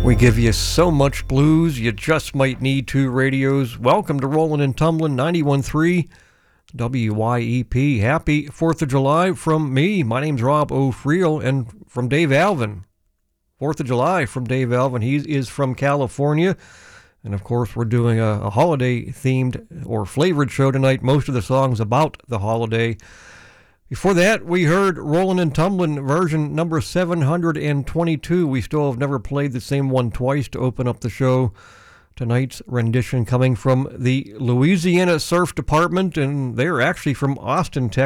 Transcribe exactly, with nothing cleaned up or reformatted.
We give you so much blues, you just might need two radios. Welcome to Rollin' and Tumblin' ninety-one point three W Y E P. Happy fourth of July from me. My name's Rob O'Friel, and from Dave Alvin. fourth of July from Dave Alvin. He is from California. And of course, we're doing a, a holiday-themed or flavored show tonight. Most of the songs about the holiday. Before that, we heard Rollin' and Tumblin' version number seven hundred twenty-two. We still have never played the same one twice to open up the show. Tonight's rendition coming from the Louisiana Surf Department, and they're actually from Austin, Texas.